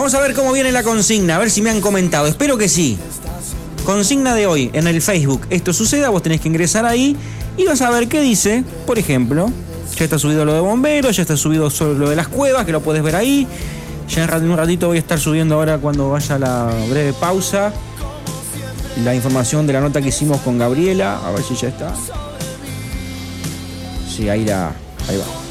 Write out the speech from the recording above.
Vamos a ver cómo viene la consigna, a ver si me han comentado. Espero que sí. Consigna de hoy en el Facebook. Esto suceda, vos tenés que ingresar ahí y vas a ver qué dice. Por ejemplo, ya está subido lo de bomberos, ya está subido solo lo de las cuevas, que lo podés ver ahí. Ya en un ratito voy a estar subiendo ahora, cuando vaya la breve pausa, la información de la nota que hicimos con Gabriela. A ver si ya está. Sí, ahí va.